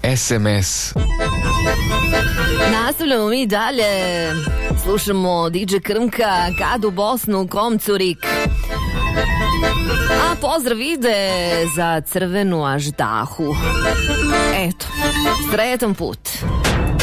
SMS. Nastavljamo mi dalje. Slušamo DJ Krmka, Kad u Bosnu, kom curik. A pozdrav ide za crvenu aždahu. Eto, sretan put.